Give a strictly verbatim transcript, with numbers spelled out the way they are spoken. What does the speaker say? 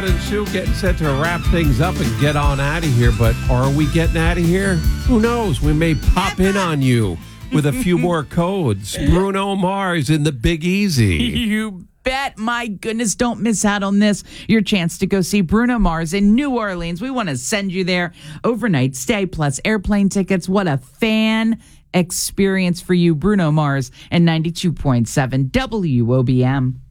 and Sue getting set to wrap things up and get on out of here. But are we getting out of here? Who knows? We may pop in on you with a few more codes. Bruno Mars in the Big Easy. You bet. My goodness, don't miss out on this. Your chance to go see Bruno Mars in New Orleans. We want to send you there. Overnight stay plus airplane tickets. What a fan experience for you. Bruno Mars and ninety-two point seven W O B M.